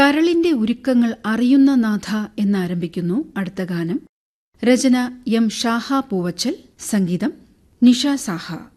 കരളിന്റെ ഉരുക്കങ്ങൾ അറിയുന്ന നാഥ എന്നാരംഭിക്കുന്നു അടുത്ത ഗാനം. രചന എം ഷാഹ പൂവച്ചൽ, സംഗീതം നിഷ സാഹ.